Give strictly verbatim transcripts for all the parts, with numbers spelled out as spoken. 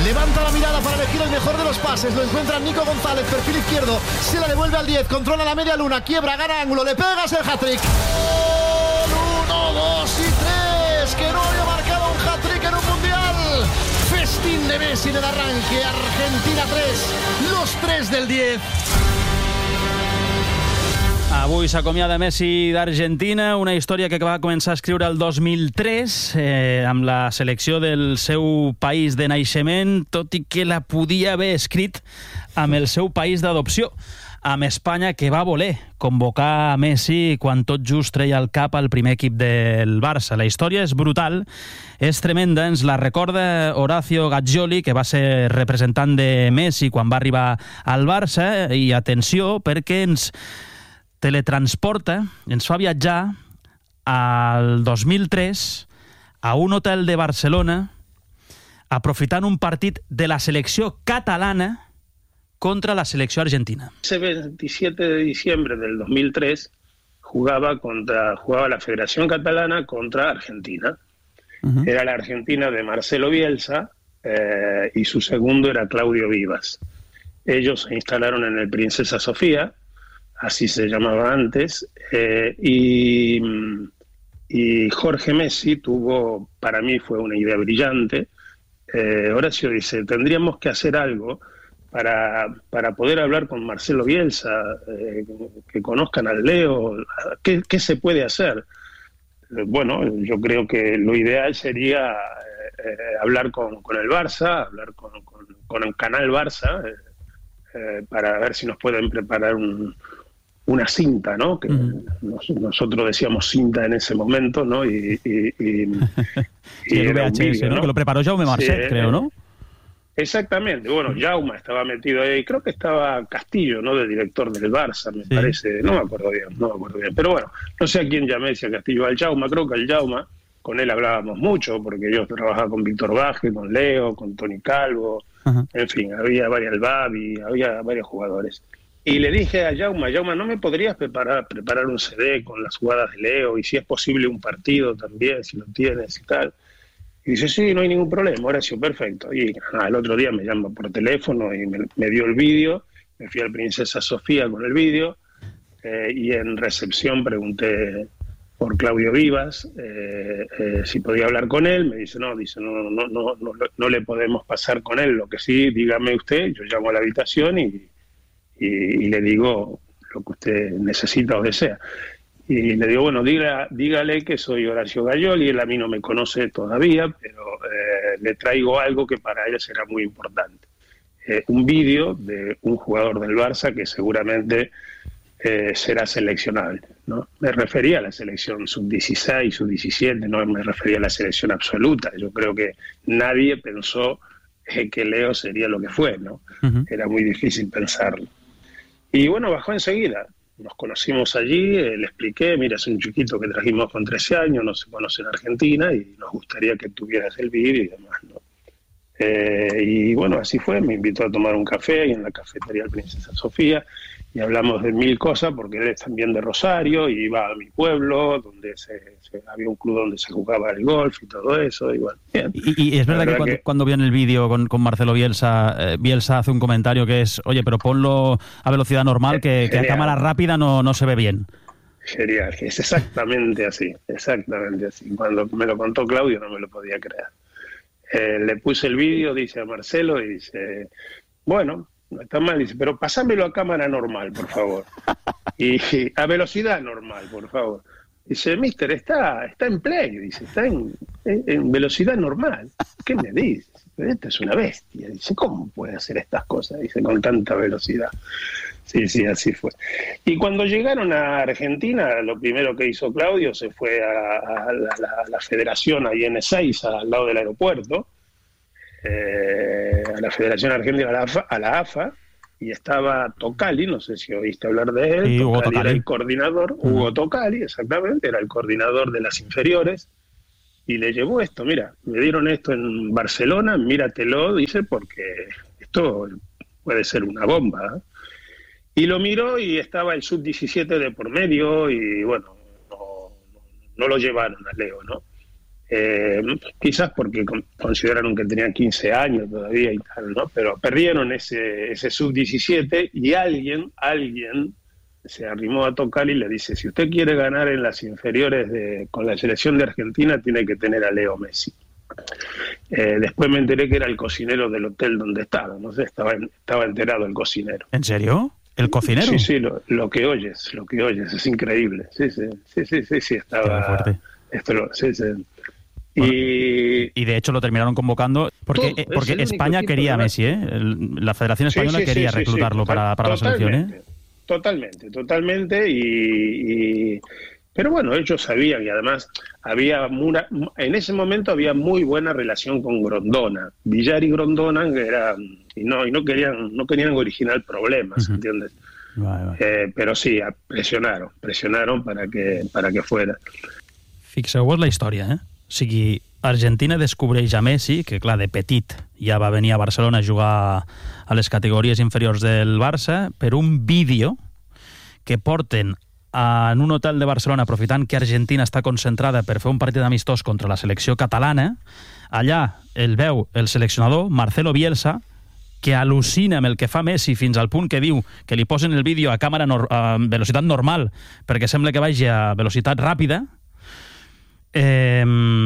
Levanta la mirada para elegir el mejor de los pases. Lo encuentra Nico González, perfil izquierdo. Se la devuelve al diez, controla la media luna, quiebra, gana ángulo, le pegas el hat-trick. uno, dos y tres. Que no había marcado un hat-trick en un mundial. Festín de Messi en el arranque. Argentina tres, los tres del diez. Avui s'acomiada Messi d'Argentina, una història que va començar a escriure el dos mil tres eh, amb la selecció del seu país de naixement, tot i que la podia haver escrit amb el seu país d'adopció, amb Espanya, que va voler convocar a Messi quan tot just treia el cap al primer equip del Barça. La història és brutal, és tremenda, ens la recorda Horacio Gaggioli, que va ser representant de Messi quan va arribar al Barça, i atenció, perquè ens teletransporta, ens fa viatjar al dos mil tres a un hotel de Barcelona aprofitant un partit de la selecció catalana contra la selecció argentina. Ese veintisiete de diciembre del dos mil tres jugaba, contra, jugaba la Federación Catalana contra Argentina. Uh-huh. Era la Argentina de Marcelo Bielsa eh, y su segundo era Claudio Vivas. Ellos se instalaron en el Princesa Sofía, así se llamaba antes, eh, y, y Jorge Messi tuvo, para mí fue una idea brillante. eh, Horacio dice, tendríamos que hacer algo para, para poder hablar con Marcelo Bielsa, eh, que conozcan al Leo, ¿qué, qué se puede hacer? Eh, bueno, yo creo que lo ideal sería eh, hablar con, con el Barça, hablar con, con, con el canal Barça, eh, eh, para ver si nos pueden preparar un una cinta, ¿no? Que uh-huh. nos, nosotros decíamos cinta en ese momento, ¿no? Y, y, y, y el V H S, ¿no? ¿no? Que lo preparó Jaume Marcet, sí, creo, ¿no? Exactamente. Bueno, Jaume estaba metido ahí. Creo que estaba Castillo, ¿no? De director del Barça, me sí. parece. No me acuerdo bien, no me acuerdo bien. Pero bueno, no sé a quién llamé, si a Castillo o al Jaume. Creo que al Jaume, con él hablábamos mucho, porque yo trabajaba con Víctor Baje, con Leo, con Toni Calvo. Uh-huh. En fin, había varios, el Babi, había varios jugadores. Y le dije a Jaume, Jaume, ¿no me podrías preparar, preparar un C D con las jugadas de Leo? Y si es posible un partido también, si lo tienes y tal. Y dice, sí, no hay ningún problema, Horacio, perfecto. Y nada, el otro día me llama por teléfono y me, me dio el vídeo. Me fui al Princesa Sofía con el vídeo. Eh, y en recepción pregunté por Claudio Vivas, eh, eh, si podía hablar con él. Me dice, no, dice, no, no, no, no, no le podemos pasar con él. Lo que sí, dígame usted, yo llamo a la habitación y... Y, y le digo lo que usted necesita o desea. Y le digo, bueno, diga, dígale que soy Horacio Gaggioli, él a mí no me conoce todavía, pero eh, le traigo algo que para él será muy importante. Eh, un vídeo de un jugador del Barça que seguramente eh, será seleccionable, ¿no? Me refería a la selección sub dieciséis, sub diecisiete, no me refería a la selección absoluta. Yo creo que nadie pensó eh, que Leo sería lo que fue, ¿no? Uh-huh. Era muy difícil pensarlo. Y bueno, bajó enseguida. Nos conocimos allí, eh, le expliqué, mira, es un chiquito que trajimos con trece años, no se conoce en Argentina y nos gustaría que tuvieras el vídeo y demás, ¿no? Eh, y bueno, así fue, me invitó a tomar un café y en la cafetería del Princesa Sofía y hablamos de mil cosas porque él es también de Rosario y iba a mi pueblo donde se, se, había un club donde se jugaba el golf y todo eso. Y, bueno, bien. y, y es verdad, verdad que, cuando, que cuando vio en el vídeo con, con Marcelo Bielsa, eh, Bielsa hace un comentario que es, oye, pero ponlo a velocidad normal, que, que a cámara rápida no, no se ve bien. Genial, es exactamente así, exactamente así. Cuando me lo contó Claudio no me lo podía creer. Eh, le puse el vídeo, dice a Marcelo, y dice, bueno, no está mal, dice, pero pasámelo a cámara normal, por favor. Y, y a velocidad normal, por favor. Dice, mister, está, está en play, dice, está en, en, en velocidad normal. ¿Qué me dice? Esta es una bestia. Dice, ¿cómo puede hacer estas cosas? Dice, con tanta velocidad. Sí, sí, así fue. Y cuando llegaron a Argentina, lo primero que hizo Claudio se fue a, a, la, a la federación ahí en Ezeiza, al lado del aeropuerto, eh, a la Federación Argentina, a la, AFA, a la AFA, y estaba Tocali, no sé si oíste hablar de él. Sí, Tocali, Hugo Tocali era el coordinador, uh-huh. Hugo Tocali, exactamente, era el coordinador de las inferiores, y le llevó esto, mira, me dieron esto en Barcelona, míratelo, dice, porque esto puede ser una bomba, ¿eh? Y lo miró y estaba el sub diecisiete de por medio y bueno, no, no, no lo llevaron a Leo, ¿no? Eh, quizás porque consideraron que tenían quince años todavía y tal, ¿no? Pero perdieron ese, ese sub diecisiete y alguien, alguien se arrimó a tocar y le dice, si usted quiere ganar en las inferiores de, con la selección de Argentina, tiene que tener a Leo Messi. Eh, después me enteré que era el cocinero del hotel donde estaba, no sé, estaba, estaba enterado el cocinero. ¿En serio? ¿El cocinero? Sí, sí, lo, lo que oyes, lo que oyes, es increíble. Sí, sí, sí, sí, sí, sí estaba... fuerte. Esto lo, sí, sí. Bueno, y, y de hecho lo terminaron convocando porque, todo, eh, porque España quería a Messi, ¿eh? El, la Federación Española sí, sí, quería sí, reclutarlo sí, para, para la selección, ¿eh? Totalmente, totalmente. Y, y, pero bueno, ellos sabían y además había una, en ese momento había muy buena relación con Grondona. Villar y Grondona que era, y no y no querían no querían originar problemas, uh-huh. ¿Entiendes? Vale, vale. Eh, però sí, presionaron, presionaron para que, para que fuera. Fixeu-vos la història, eh? O sigui, Argentina descobreix a Messi, que clar, de petit ja va venir a Barcelona a jugar a les categories inferiors del Barça, per un vídeo que porten en un hotel de Barcelona, aprofitant que Argentina està concentrada per fer un partit amistós contra la selecció catalana. Allà el veu el seleccionador, Marcelo Bielsa, que al·lucina amb el que fa Messi fins al punt que diu que li posen el vídeo a càmera nor- a velocitat normal perquè sembla que vagi a velocitat ràpida. Eh,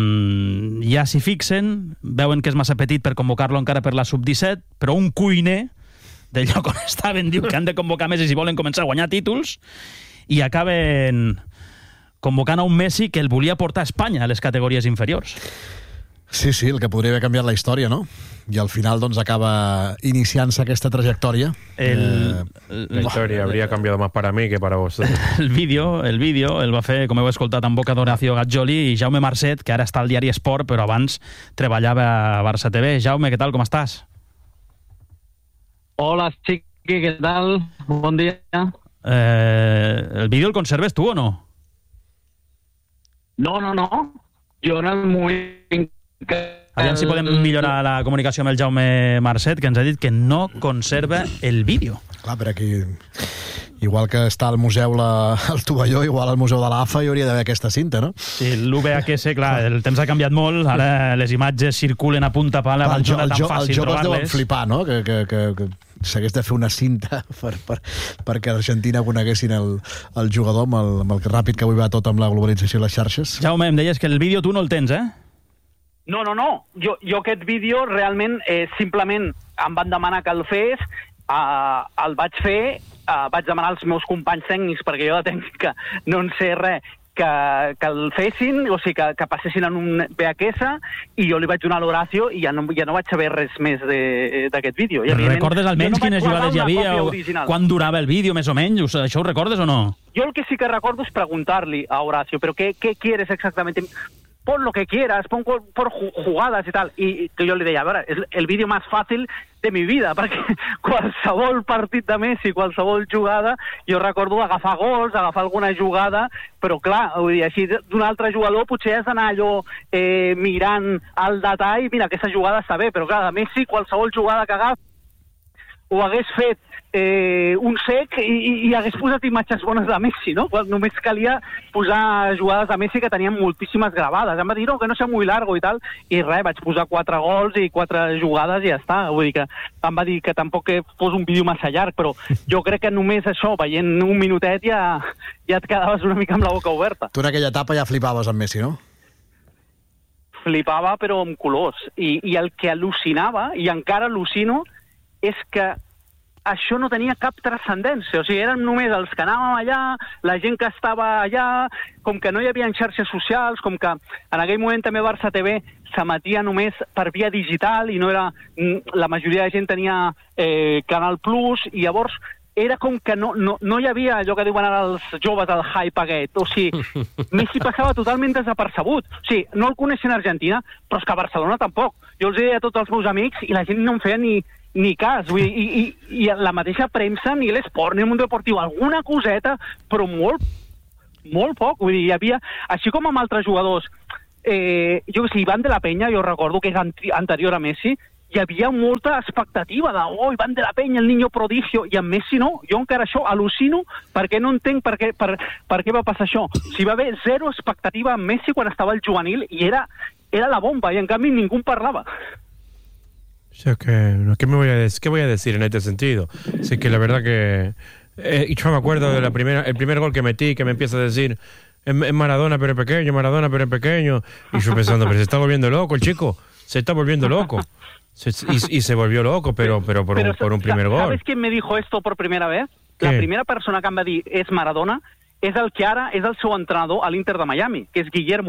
ja s'hi fixen, veuen que és massa petit per convocar-lo encara per la sub disset, però un cuiner del lloc on estaven diu que han de convocar Messi si volen començar a guanyar títols, i acaben convocant a un Messi que el volia portar a Espanya a les categories inferiors. Sí, sí, el que podria haver canviat la història, no? I al final doncs acaba iniciant-se aquesta trajectòria. El, eh, la historia habría cambiado más para mí que para vosotros. El vídeo, el vídeo el va fer, com heu escoltat, en boca d'Horacio Gaggioli i Jaume Marcet, que ara està al diari Esport, però abans treballava a Barça T V. Jaume, què tal, com estàs? Hola, Chiqui, què tal? Bon dia. Eh, ¿El vídeo el conserves tú o no? No, no, no. Jo en el moment que... Aviam si podem millorar la comunicació amb el Jaume Marcet, que ens ha dit que no conserva el vídeo. Clar, per aquí... Igual que està al museu la, el Tovalló, igual al museu de l'A F A hi hauria d'haver aquesta cinta, no? Sí, l'U V H S, clar, el temps ha canviat molt, ara les imatges circulen a punta pala, abans no era tan fàcil trobar-les. Els joves deuen flipar, no? Que, que, que, que s'hagués de fer una cinta per, per, perquè Argentina coneguessin el, el jugador amb el, amb el ràpid que avui va tot amb la globalització i les xarxes. Jaume, em deies que el vídeo tu no el tens, eh? No, no, no. Jo, jo aquest vídeo realment eh, simplement em van demanar que el fes, eh, el vaig fer, eh, vaig demanar als meus companys tècnics, perquè jo de tècnica no en sé res, que, que el fessin, o sigui, que, que passessin en un V H S, i jo li vaig donar l'Horacio i ja no, ja no vaig saber res més d'aquest vídeo. I, recordes almenys no quines jugades hi havia o quan durava el vídeo, més o menys? Això ho recordes o no? Jo el que sí que recordo és preguntar-li a Horacio, però què, què quieres exactamente? Pon lo que quieras, pon por jugadas y tal. Y que yo le deia, a veure, és el vídeo més fàcil de mi vida, perquè qualsevol partit de Messi, qualsevol jugada, jo recordo agafar gols, agafar alguna jugada, però clar, vull dir, així d'un altre jugador potser has d'anar allò eh, mirant al detall, mira, aquesta jugada està bé, però clar, de Messi qualsevol jugada que agafa ho hagués fet eh, un sec i, i hagués posat imatges bones de Messi, no? Només calia posar jugades de Messi que tenien moltíssimes gravades. Em va dir, no, que no sea muy largo i tal, i res, vaig posar quatre gols i quatre jugades i ja està. Vull dir que em va dir que tampoc que fos un vídeo massa llarg, però jo crec que només això, veient un minutet, ja, ja et quedaves una mica amb la boca oberta. Tu en aquella etapa ja flipaves amb Messi, no? Flipava, però amb colors. I, i el que al·lucinava, i encara al·lucino, és que això no tenia cap transcendència. O sigui, eren només els que anàvem allà, la gent que estava allà, com que no hi havia xarxes socials, com que en aquell moment també Barça T V s'emetia només per via digital i no era... La majoria de gent tenia eh, Canal Plus, i llavors era com que no, no, no hi havia allò que diuen ara els joves, el hype aquest. O sigui, Messi passava totalment desapercebut. O sigui, no el coneixen a Argentina, però és que a Barcelona tampoc. Jo els deia a tots els meus amics i la gent no em feia ni, ni cas. Vull dir, i, i, i la mateixa premsa, ni l'esport, ni el Mundo Deportiu, alguna coseta, però molt, molt poc. Vull dir, hi havia, així com amb altres jugadors, eh, jo que sé, Iván de la Peña, jo recordo que és anterior a Messi, hi havia molta expectativa de oh, van de la penya, el niño prodigio, i amb Messi no. Jo encara això al·lucino perquè no entenc per què, per, per què va passar això. Si va haver zero expectativa amb Messi quan estava al juvenil i era, era la bomba, i en canvi ningú en parlava. O sea, que, ¿qué, me voy a decir, ¿qué voy a decir en este sentido? Así que la verdad que... Eh, y yo me acuerdo de la primera, el primer gol que metí, que me empieza a decir, es Maradona pero pequeño, Maradona pero pequeño. Y yo pensando, pero se está volviendo loco el chico, se está volviendo loco. Se, y, y se volvió loco, pero, pero, por, pero un, por un primer gol. ¿Sabes quién me dijo esto por primera vez? ¿Qué? La primera persona que em va dir és Maradona és el que ara és el seu entrenador a l'Inter de Miami, que és Guillermo